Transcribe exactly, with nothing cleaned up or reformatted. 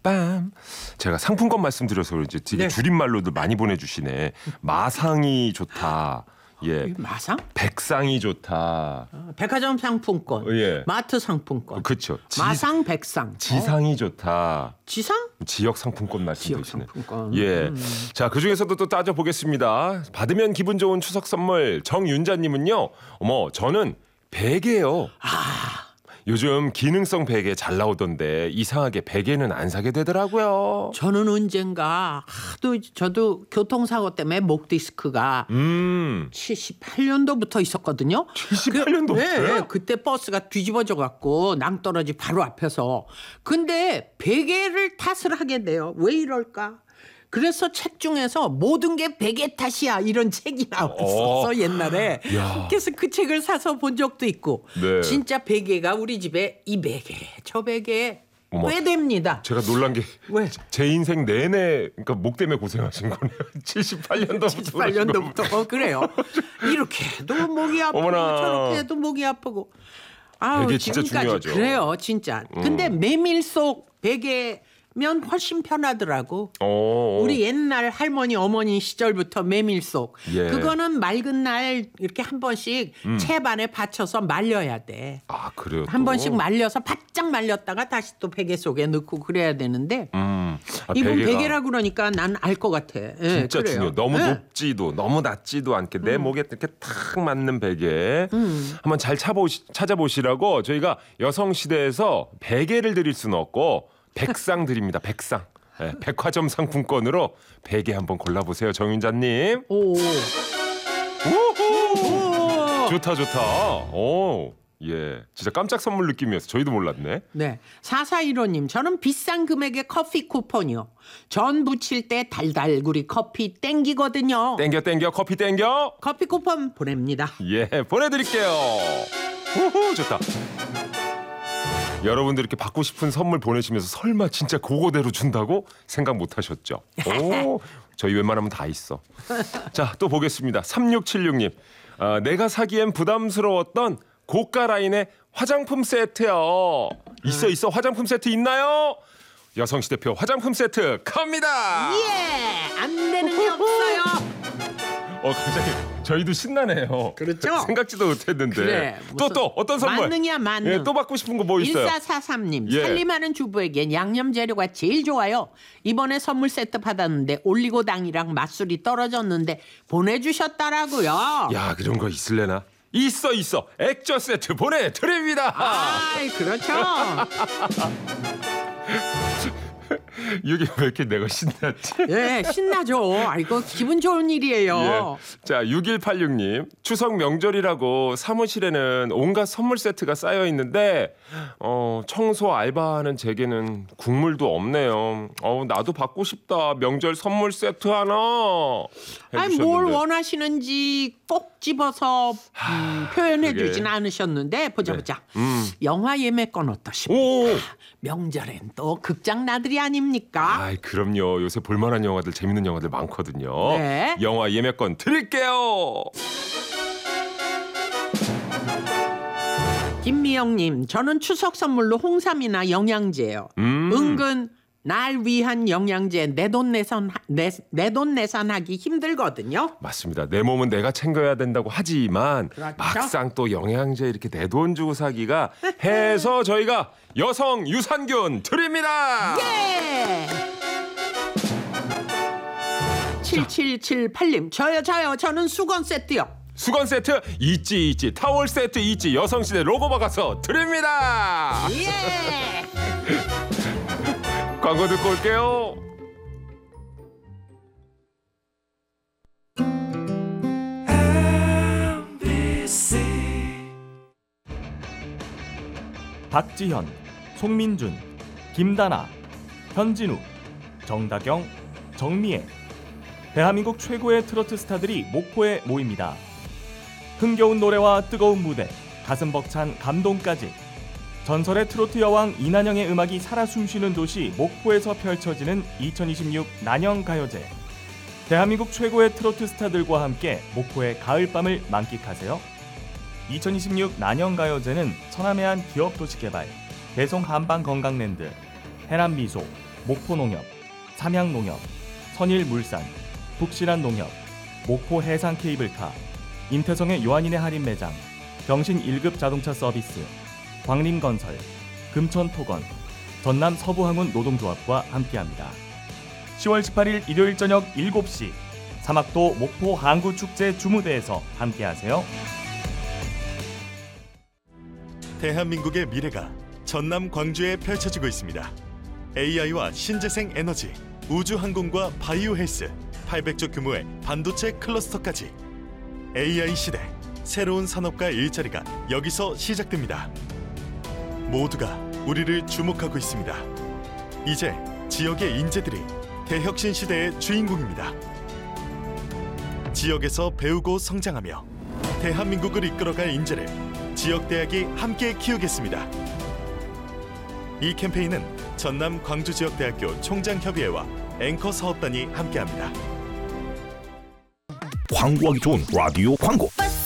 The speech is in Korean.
빰빰. 제가 상품권 말씀드려서 그런지 되게 네. 줄임말로도 많이 보내주시네. 마상이 좋다. 예. 마상? 백상이 좋다. 어, 백화점 상품권, 예. 마트 상품권, 그렇죠. 지, 마상 백상, 지상이 어? 좋다. 지상? 지역 상품권 말씀드리시네. 지역 상품권. 예. 음. 자, 그중에서도 또 따져보겠습니다. 받으면 기분 좋은 추석 선물 정윤자님은요. 어머, 저는 베개요. 아. 요즘 기능성 베개 잘 나오던데 이상하게 베개는 안 사게 되더라고요. 저는 언젠가 하도 저도 교통사고 때문에 목 디스크가 음. 칠십팔 년도부터 있었거든요. 칠십팔 년도부터요? 그, 네, 그때 버스가 뒤집어져 갖고 낭떠러지 바로 앞에서. 근데 베개를 탓을 하게 돼요. 왜 이럴까? 그래서 책 중에서 모든 게 베개 탓이야 이런 책이 나왔었어 어. 옛날에. 야. 그래서 그 책을 사서 본 적도 있고. 네. 진짜 베개가 우리 집에 이 베개 저 베개 어머. 꽤 됩니다. 제가 놀란 게 왜? 제 인생 내내 그러니까 목 때문에 고생하신 거네요. 칠십팔 년도부터. 칠십팔 년도부터 어, 그래요. 이렇게 해도 목이 아프고 어머나. 저렇게 해도 목이 아프고. 아우, 베개 진짜 지금까지 중요하죠. 그래요, 진짜. 근데 메밀 속 베개 면 훨씬 편하더라고. 어. 우리 옛날 할머니 어머니 시절부터 메밀속 예. 그거는 맑은 날 이렇게 한 번씩 음. 채반에 받쳐서 말려야 돼. 아, 그래요. 한 또? 번씩 말려서 바짝 말렸다가 다시 또 베개 속에 넣고 그래야 되는데 음. 아, 이분 베개가 베개라 그러니까 난 알 것 같아. 예, 진짜 그래요. 중요해요. 너무 예. 높지도 너무 낮지도 않게 내 목에 이렇게 탁 맞는 베개 음. 한번 잘 찾아보시, 찾아보시라고 저희가 여성시대에서 베개를 드릴 수는 없고 백상 드립니다. 백상. 네, 백화점 상품권으로 베개 한번 골라보세요. 정윤자님. 오. 우후! 오. 좋다 좋다. 오. 예, 진짜 깜짝 선물 느낌이었어. 저희도 몰랐네. 네. 사사일호님, 저는 비싼 금액의 커피 쿠폰이요. 전 부칠 때 달달구리 커피 땡기거든요. 땡겨 땡겨 커피 땡겨. 커피 쿠폰 보냅니다. 예, 보내드릴게요. 우후, 좋다. 여러분들 이렇게 받고 싶은 선물 보내시면서 설마 진짜 그거대로 준다고 생각 못 하셨죠? 오, 저희 웬만하면 다 있어. 자, 또 보겠습니다. 삼육칠육님. 아, 내가 사기엔 부담스러웠던 고가 라인의 화장품 세트요. 있어 있어 화장품 세트 있나요? 여성시 대표 화장품 세트 갑니다. 예! 안 되는 게 없어요. 어, 갑자기 저희도 신나네요. 그렇죠? 생각지도 못했는데. 그래, 또 또 어떤 선물? 만능이야, 만능. 예, 또 받고 싶은 거 뭐 있어요? 일사사삼님, 예. 살림하는 주부에겐 양념 재료가 제일 좋아요. 이번에 선물 세트 받았는데 올리고당이랑 맛술이 떨어졌는데 보내주셨더라고요. 야, 그런 거 있을래나? 있어 있어. 액젓 세트 보내드립니다. 아이, 그렇죠. 이게 왜 이렇게 내가 신났지? 예, 신나죠. 아, 이거 기분 좋은 일이에요. 예. 자, 육일팔육님. 추석 명절이라고 사무실에는 온갖 선물 세트가 쌓여 있는데 어, 청소 알바하는 제게는 국물도 없네요. 어, 나도 받고 싶다. 명절 선물 세트 하나. 아니, 뭘 원하시는지 꼭 집어서 음, 표현해 그게- 주진 않으셨는데 보자 네. 보자. 음. 영화 예매권 어떠십니까? 오! 명절엔 또 극장 나들이 아닙니까? 아이, 그럼요. 요새 볼만한 영화들, 재밌는 영화들 많거든요. 네. 영화 예매권 드릴게요. 김미영님, 저는 추석 선물로 홍삼이나 영양제요. 음. 은근 날 위한 영양제 내돈내산 내돈내산하기 힘들거든요. 맞습니다. 내 몸은 내가 챙겨야 된다고 하지만 그렇죠. 막상 또 영양제 이렇게 내 돈 주고 사기가 해서 저희가 여성 유산균 드립니다. 예! 칠칠칠팔님, 저요 저요 저는 수건 세트요. 수건 세트 있지 있지. 타월 세트 있지. 여성시대 로고 박아서 드립니다. 예! 광고 듣고 올게요. 박지현, 송민준, 김다나, 현진우, 정다경, 정미애. 대한민국 최고의 트로트 스타들이 목포에 모입니다. 흥겨운 노래와 뜨거운 무대, 가슴 벅찬 감동까지. 전설의 트로트 여왕 이난영의 음악이 살아 숨쉬는 도시 목포에서 펼쳐지는 이천이십육 난영가요제. 대한민국 최고의 트로트 스타들과 함께 목포의 가을밤을 만끽하세요. 이천이십육 난영가요제는 천안해안 기업도시개발, 대성 한방건강랜드, 해남미소, 목포농협, 삼양농협, 선일물산, 북신한농협, 목포해상케이블카, 임태성의 요한인의 할인 매장, 병신 일 급 자동차 서비스, 광림건설, 금천토건, 전남 서부항운 노동조합과 함께합니다. 시월 십팔일 일요일 저녁 일곱 시 사막도 목포 항구축제 주무대에서 함께하세요. 대한민국의 미래가 전남 광주에 펼쳐지고 있습니다. 에이아이와 신재생 에너지, 우주항공과 바이오 헬스, 팔백 조 규모의 반도체 클러스터까지 에이아이 시대, 새로운 산업과 일자리가 여기서 시작됩니다. 모두가 우리를 주목하고 있습니다. 이제 지역의 인재들이 대혁신 시대의 주인공입니다. 지역에서 배우고 성장하며 대한민국을 이끌어갈 인재를 지역대학이 함께 키우겠습니다. 이 캠페인은 전남 광주지역대학교 총장협의회와 앵커 사업단이 함께합니다. 광고하기 좋은 라디오 광고. 버스